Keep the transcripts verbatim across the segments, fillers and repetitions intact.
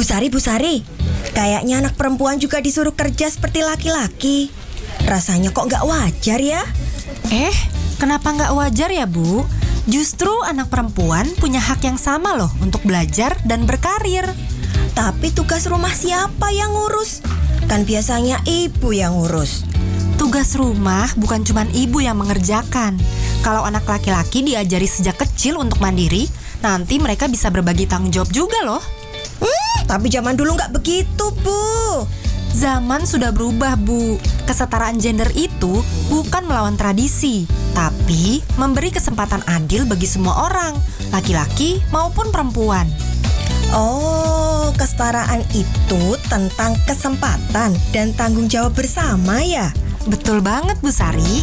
Bu Sari, Bu Sari, kayaknya anak perempuan juga disuruh kerja seperti laki-laki. Rasanya kok nggak wajar ya? Eh, kenapa nggak wajar ya, Bu? Justru anak perempuan punya hak yang sama loh untuk belajar dan berkarir. Tapi tugas rumah siapa yang ngurus? Kan biasanya ibu yang ngurus. Tugas rumah bukan cuma ibu yang mengerjakan. Kalau anak laki-laki diajari sejak kecil untuk mandiri, nanti mereka bisa berbagi tanggung jawab juga loh. Hmm, tapi zaman dulu nggak begitu, Bu. Zaman sudah berubah, Bu. Kesetaraan gender itu bukan melawan tradisi, tapi memberi kesempatan adil bagi semua orang, laki-laki maupun perempuan. Oh, kesetaraan itu tentang kesempatan dan tanggung jawab bersama ya? Betul banget, Bu Sari.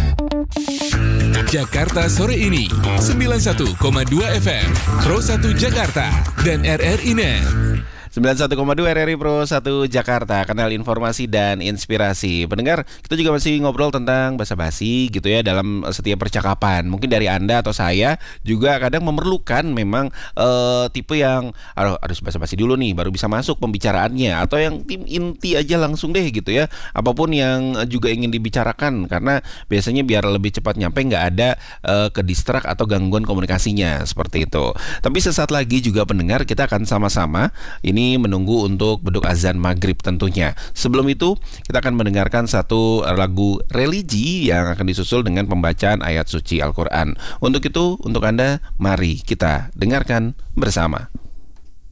Jakarta Sore Ini sembilan puluh satu koma dua F M Pro satu Jakarta dan R R I Net. sembilan puluh satu koma dua R R I Pro satu Jakarta, kanal informasi dan inspirasi. Pendengar, kita juga masih ngobrol tentang basa-basi gitu ya dalam setiap percakapan. Mungkin dari Anda atau saya juga kadang memerlukan memang uh, tipe yang aduh, harus basa-basi dulu nih baru bisa masuk pembicaraannya, atau yang tim inti aja langsung deh gitu ya. Apapun yang juga ingin dibicarakan, karena biasanya biar lebih cepat nyampe nggak ada uh, kedistrak atau gangguan komunikasinya seperti itu. Tapi sesaat lagi juga pendengar, kita akan sama-sama ini Ini menunggu untuk beduk azan maghrib tentunya. Sebelum itu, kita akan mendengarkan satu lagu religi yang akan disusul dengan pembacaan ayat suci Al-Quran. Untuk itu, untuk Anda, mari kita dengarkan bersama.